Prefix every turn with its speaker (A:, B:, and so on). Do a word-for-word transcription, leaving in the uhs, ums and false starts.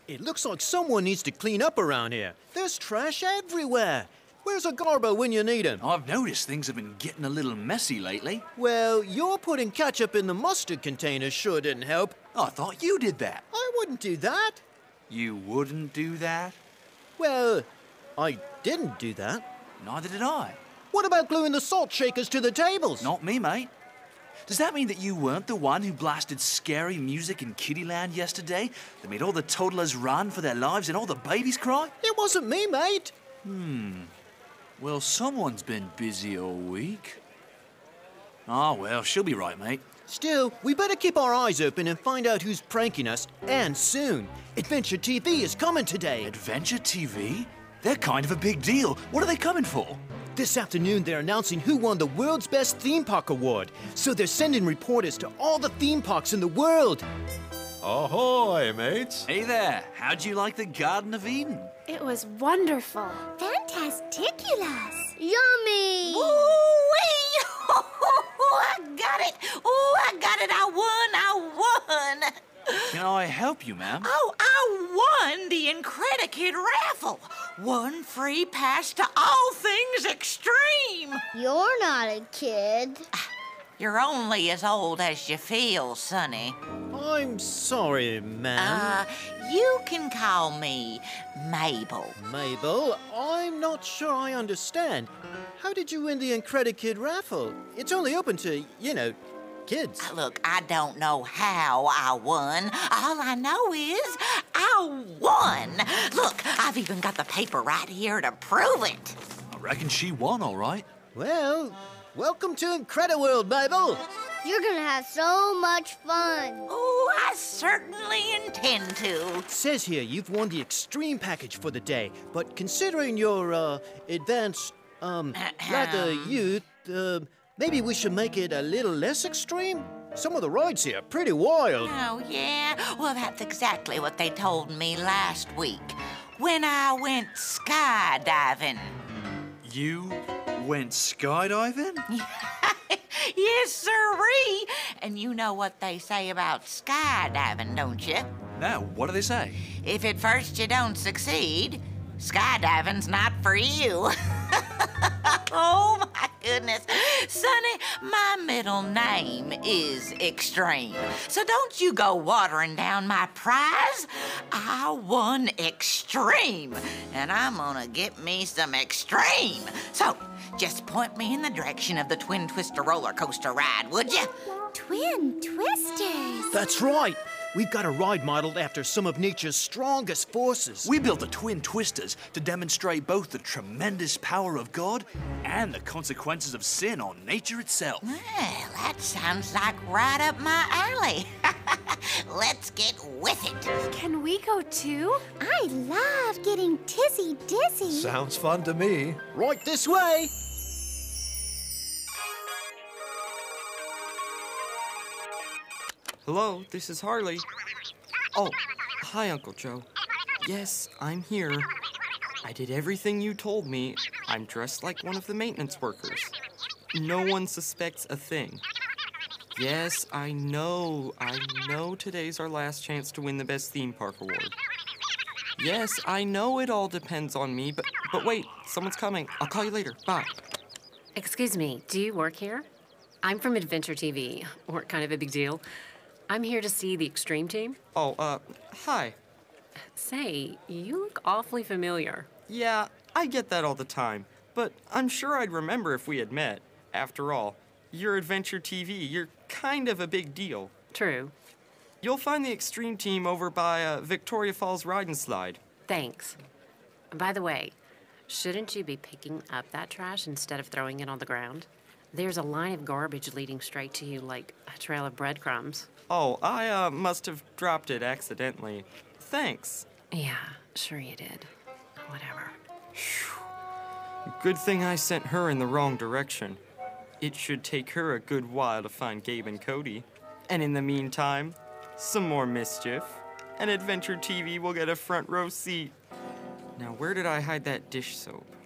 A: It looks like someone needs to clean up around here. There's trash everywhere. Where's a Garbo when you need him?
B: I've noticed things have been getting a little messy lately.
A: Well, you're putting ketchup in the mustard container sure didn't help.
B: Oh, I thought you did that.
A: I wouldn't do that.
B: You wouldn't do that?
A: Well, I didn't do that.
B: Neither did I.
A: What about gluing the salt shakers to the tables?
B: Not me, mate. Does that mean that you weren't the one who blasted scary music in Kittyland yesterday that made all the toddlers run for their lives and all the babies cry?
A: It wasn't me, mate.
B: Hmm. Well, someone's been busy all week. Ah, well, she'll be right, mate.
A: Still, we better keep our eyes open and find out who's pranking us, and soon. Adventure T V is coming today.
B: Adventure T V? They're kind of a big deal. What are they coming for?
A: This afternoon, they're announcing who won the World's Best Theme Park Award. So they're sending reporters to all the theme parks in the world.
C: Ahoy, mates.
B: Hey there. How'd you like the Garden of Eden?
D: It was wonderful.
E: Fantasticulous.
F: Yummy!
E: Ooh-wee! I got it! Oh, I got it! I won! I won!
B: Can I help you, ma'am?
E: Oh, I won the Incredikid raffle! One free pass to all things extreme!
F: You're not a kid.
E: You're only as old as you feel, Sonny.
A: I'm sorry, ma'am.
E: Uh, you can call me Mabel.
A: Mabel, I'm not sure I understand. How did you win the Incredikid raffle? It's only open to, you know, kids.
E: Uh, Look, I don't know how I won. All I know is I won. Look, I've even got the paper right here to prove it.
B: I reckon she won, all right.
A: Well, welcome to Incrediworld, Mabel.
F: You're gonna have so much fun.
E: Oh, I certainly intend to.
A: It says here you've won the extreme package for the day, but considering your, uh, advanced, um, rather youth, uh, maybe we should make it a little less extreme? Some of the rides here are pretty wild.
E: Oh, yeah? Well, that's exactly what they told me last week when I went skydiving.
B: You went skydiving?
E: Yes, sirree. And you know what they say about skydiving, don't you?
B: Now, what do they say?
E: If at first you don't succeed, skydiving's not for you. Oh, my goodness. Sonny, my middle name is Extreme. So don't you go watering down my prize. I won Extreme, and I'm gonna get me some Extreme. So just point me in the direction of the Twin Twister roller coaster ride, would you?
F: Twin Twisters.
A: That's right. We've got a ride modeled after some of nature's strongest forces.
B: We built the Twin Twisters to demonstrate both the tremendous power of God and the consequences of sin on nature itself.
E: Well, that sounds like right up my alley. Let's get with it.
D: Can we go too?
F: I love getting tizzy dizzy.
C: Sounds fun to me.
A: Right this way.
G: Hello, this is Harley. Oh, hi, Uncle Joe. Yes, I'm here. I did everything you told me. I'm dressed like one of the maintenance workers. No one suspects a thing. Yes, I know. I know today's our last chance to win the Best Theme Park Award. Yes, I know it all depends on me, but but wait, someone's coming. I'll call you later. Bye.
H: Excuse me, do you work here? I'm from Adventure T V, or kind of a big deal. I'm here to see the Extreme team.
G: Oh, uh, hi.
H: Say, you look awfully familiar.
G: Yeah, I get that all the time, but I'm sure I'd remember if we had met. After all, you're Adventure T V. You're kind of a big deal.
H: True.
G: You'll find the Extreme team over by uh, Victoria Falls Ride and Slide.
H: Thanks. By the way, shouldn't you be picking up that trash instead of throwing it on the ground? There's a line of garbage leading straight to you like a trail of breadcrumbs.
G: Oh, I uh, must have dropped it accidentally. Thanks.
H: Yeah, sure you did. Whatever.
G: Good thing I sent her in the wrong direction. It should take her a good while to find Gabe and Cody. And in the meantime, some more mischief, and Adventure T V will get a front row seat. Now, where did I hide that dish soap?